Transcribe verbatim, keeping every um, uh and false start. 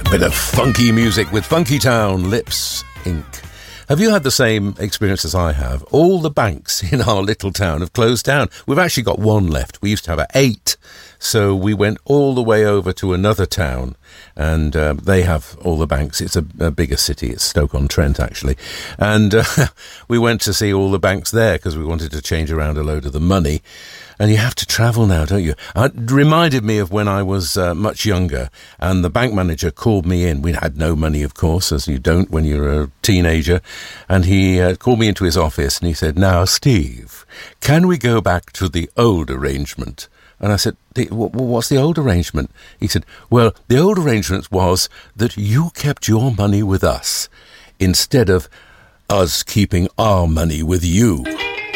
Bit of funky music with Funky Town, Lips, Ink. Have you had the same experience as I have? All the banks in our little town have closed down. We've actually got one left. We used to have eight. So we went all the way over to another town, and uh, they have all the banks. It's a, a bigger city. It's Stoke-on-Trent, actually. And uh, we went to see all the banks there because we wanted to change around a load of the money. And you have to travel now, don't you? It reminded me of when I was uh, much younger, and the bank manager called me in. We had no money, of course, as you don't when you're a teenager. And he uh, called me into his office, and he said, "Now, Steve, can we go back to the old arrangement?" And I said, "What's the old arrangement?" He said, "Well, the old arrangement was that you kept your money with us instead of us keeping our money with you."